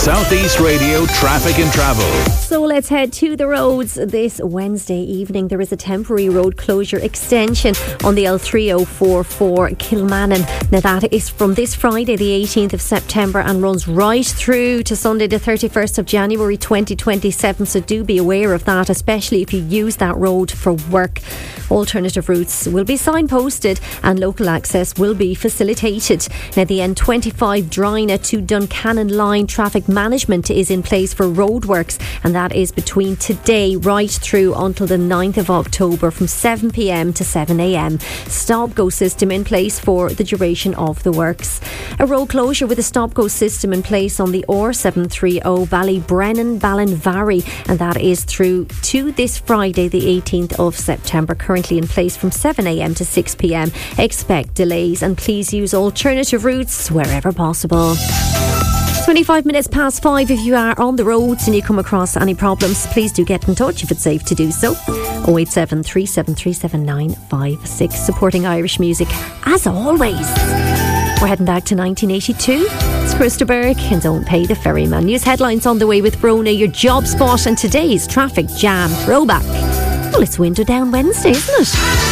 Southeast Radio Traffic and Travel. So let's head to the roads this Wednesday evening. There is a temporary road closure extension on the L3044 Kilmannon. Now that is from this Friday the 18th of September and runs right through to Sunday the 31st of January 2027. So do be aware of that, especially if you use that road for work. Alternative routes will be signposted and local access will be facilitated. Now the N25 Drina to Duncannon line traffic management is in place for roadworks, and that is between today right through until the 9th of October from 7pm to 7am. Stop-go system in place for the duration of the works. A road closure with a stop-go system in place on the R730 Ballybrennan Ballinvarry, and that is through to this Friday the 18th of September, currently in place from 7am to 6pm. Expect delays and please use alternative routes wherever possible. 25 minutes past 5. If you are on the roads and you come across any problems, please do get in touch if it's safe to do so. 087 373 7956. Supporting Irish music as always. We're heading back to 1982. It's Krista Berg and Don't Pay the Ferryman. News headlines on the way with Brona, your job spot, and today's traffic jam throwback. Well, it's window down Wednesday, isn't it?